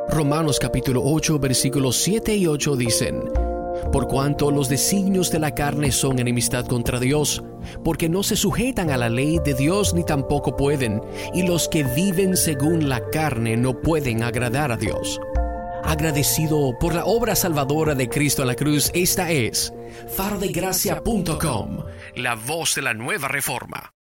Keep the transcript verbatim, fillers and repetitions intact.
Romanos capítulo ocho versículos siete y ocho dicen: Por cuanto los designios de la carne son enemistad contra Dios, porque no se sujetan a la ley de Dios ni tampoco pueden, y los que viven según la carne no pueden agradar a Dios. Agradecido por la obra salvadora de Cristo en la cruz, esta es faro de gracia punto com, la voz de la nueva reforma.